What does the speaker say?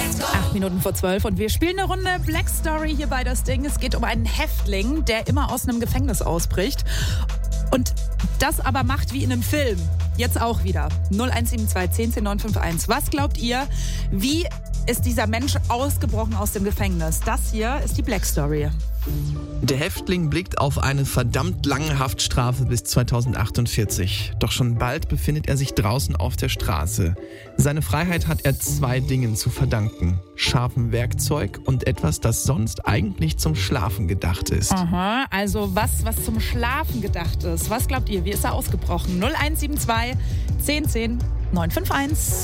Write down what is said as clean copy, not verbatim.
Minuten vor 12 und wir spielen eine Runde Black Story hier bei Das Ding. Es geht um einen Häftling, der immer aus einem Gefängnis ausbricht und das aber macht wie in einem Film. Jetzt auch wieder. 0172 10 10 951. Was glaubt ihr, wie ist dieser Mensch ausgebrochen aus dem Gefängnis? Das hier ist die Black Story. Der Häftling blickt auf eine verdammt lange Haftstrafe bis 2048. Doch schon bald befindet er sich draußen auf der Straße. Seine Freiheit hat er 2 Dingen zu verdanken. Scharfem Werkzeug und etwas, das sonst eigentlich zum Schlafen gedacht ist. Aha, also was zum Schlafen gedacht ist. Was glaubt ihr, wie ist er ausgebrochen? 0172 10 10 951.